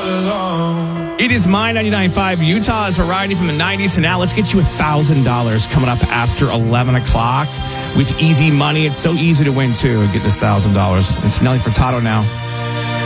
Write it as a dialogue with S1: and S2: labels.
S1: all alone.
S2: It is My 99.5 Utah's variety from the 90s. And now let's get you $1,000 coming up after 11 o'clock with easy money. It's so easy to win, too, and get this $1,000. It's Nelly Furtado now.